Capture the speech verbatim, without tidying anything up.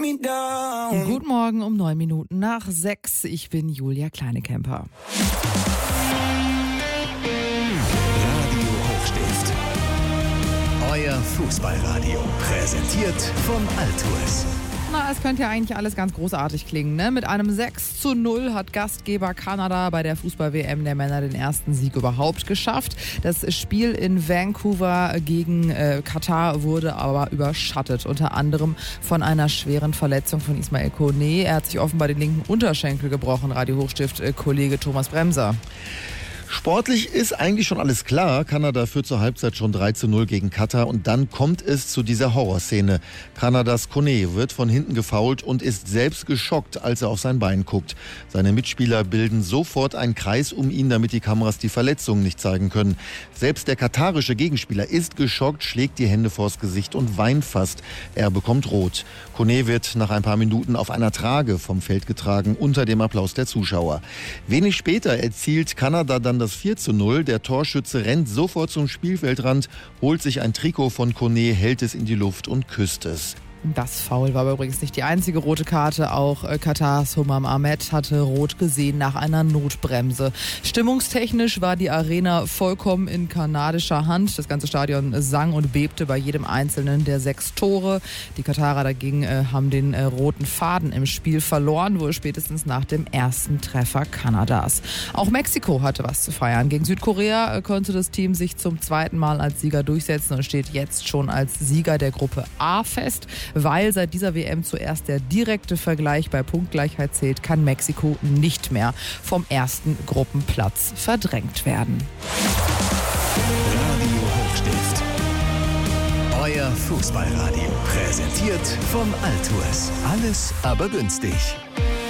me down. Guten Morgen um neun Minuten nach sechs. Ich bin Julia Kleinekemper. Radio Hochstift. Euer Fußballradio. Präsentiert von Altours. Na, es könnte ja eigentlich alles ganz großartig klingen, ne? Mit einem sechs zu null hat Gastgeber Kanada bei der Fußball-W M der Männer den ersten Sieg überhaupt geschafft. Das Spiel in Vancouver gegen äh, Katar wurde aber überschattet, unter anderem von einer schweren Verletzung von Ismail Koné. Er hat sich offenbar den linken Unterschenkel gebrochen, Radio Hochstift-Kollege Thomas Bremser. Sportlich ist eigentlich schon alles klar. Kanada führt zur Halbzeit schon drei zu null gegen Katar und dann kommt es zu dieser Horrorszene. Kanadas Koné wird von hinten gefoult und ist selbst geschockt, als er auf sein Bein guckt. Seine Mitspieler bilden sofort einen Kreis um ihn, damit die Kameras die Verletzungen nicht zeigen können. Selbst der katarische Gegenspieler ist geschockt, schlägt die Hände vors Gesicht und weint fast. Er bekommt rot. Koné wird nach ein paar Minuten auf einer Trage vom Feld getragen, unter dem Applaus der Zuschauer. Wenig später erzielt Kanada dann das vier zu null. Der Torschütze rennt sofort zum Spielfeldrand, holt sich ein Trikot von Koné, hält es in die Luft und küsst es. Das Foul war aber übrigens nicht die einzige rote Karte. Auch äh, Katars Humam Ahmed hatte rot gesehen nach einer Notbremse. Stimmungstechnisch war die Arena vollkommen in kanadischer Hand. Das ganze Stadion sang und bebte bei jedem einzelnen der sechs Tore. Die Katarer dagegen äh, haben den äh, roten Faden im Spiel verloren, wohl spätestens nach dem ersten Treffer Kanadas. Auch Mexiko hatte was zu feiern. Gegen Südkorea äh, konnte das Team sich zum zweiten Mal als Sieger durchsetzen und steht jetzt schon als Sieger der Gruppe A fest. Weil seit dieser W M zuerst der direkte Vergleich bei Punktgleichheit zählt, kann Mexiko nicht mehr vom ersten Gruppenplatz verdrängt werden. Radio Hochstift. Euer Fußballradio. Präsentiert von Altours. Alles aber günstig.